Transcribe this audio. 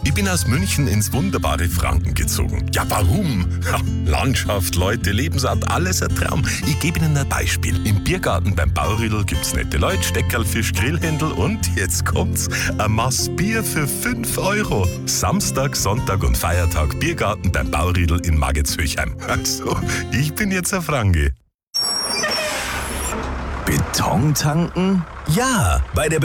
Ich bin aus München ins wunderbare Franken gezogen. Ja, warum? Ja, Landschaft, Leute, Lebensart, alles ein Traum. Ich gebe Ihnen ein Beispiel. Im Biergarten beim Bauriedl gibt's nette Leute, Steckerl, Fisch, Grillhändel und jetzt kommt's, ein Maß Bier für 5 Euro. Samstag, Sonntag und Feiertag Biergarten beim Bauriedl in Maggitzhöchheim. Also, ich bin jetzt ein Franke. Beton tanken? Ja, bei der